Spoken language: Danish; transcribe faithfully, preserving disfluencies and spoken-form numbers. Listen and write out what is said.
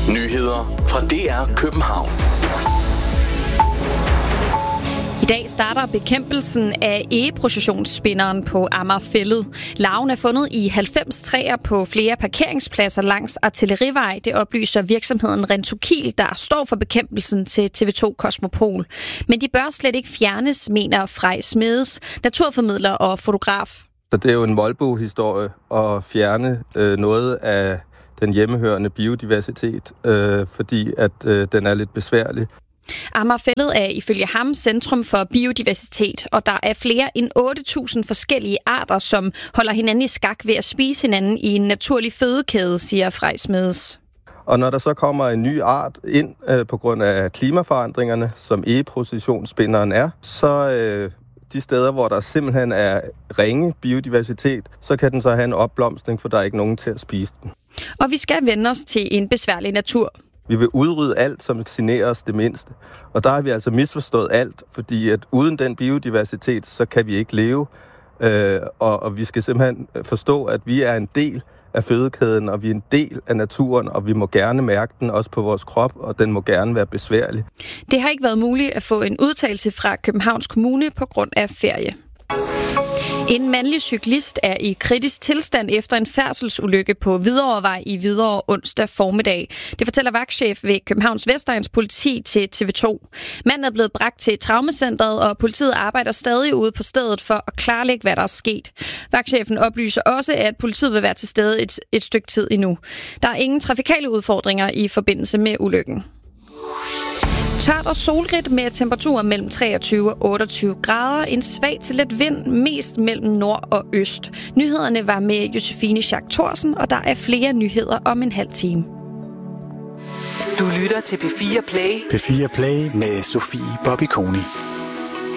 Nyheder fra D R København. I dag starter bekæmpelsen af egeprocessionsspinderen på Amager Fælled. Larven er fundet i halvfems træer på flere parkeringspladser langs Artillerivej. Det oplyser virksomheden Rentokil, der står for bekæmpelsen til T V to Kosmopol. Men de bør slet ikke fjernes, mener Frej Smedes, naturformidler og fotograf. Så det er jo en Molbo-historie at fjerne øh, noget af den hjemmehørende biodiversitet, øh, fordi at øh, den er lidt besværlig. Amager Fælled er ifølge ham centrum for biodiversitet, og der er flere end otte tusind forskellige arter, som holder hinanden i skak ved at spise hinanden i en naturlig fødekæde, siger Frej Smedes. Og når der så kommer en ny art ind øh, på grund af klimaforandringerne, som egeprocessionsspinderen er, så øh, de steder, hvor der simpelthen er ringe biodiversitet, så kan den så have en opblomstring, for der er ikke nogen til at spise den. Og vi skal vende os til en besværlig natur. Vi vil udrydde alt, som generer os det mindste. Og der har vi altså misforstået alt, fordi at uden den biodiversitet, så kan vi ikke leve. Øh, og, og vi skal simpelthen forstå, at vi er en del af fødekæden, og vi er en del af naturen, og vi må gerne mærke den også på vores krop, og den må gerne være besværlig. Det har ikke været muligt at få en udtalelse fra Københavns Kommune på grund af ferie. En mandlig cyklist er i kritisk tilstand efter en færdselsulykke på Hvidovrevej i Hvidovre onsdag formiddag. Det fortæller vagtchef ved Københavns Vestegns politi til T V to. Manden er blevet bragt til traumacentret, og politiet arbejder stadig ude på stedet for at klarlægge, hvad der er sket. Vagtchefen oplyser også, at politiet vil være til stede et, et stykke tid endnu. Der er ingen trafikale udfordringer i forbindelse med ulykken. Tørt og solrigt med temperaturer mellem treogtyve og otteogtyve grader. En svag til let vind, mest mellem nord og øst. Nyhederne var med Josefine Schack Thorsen, og der er flere nyheder om en halv time. Du lytter til P fire Play. P fire Play med Sofie Bobby Koni.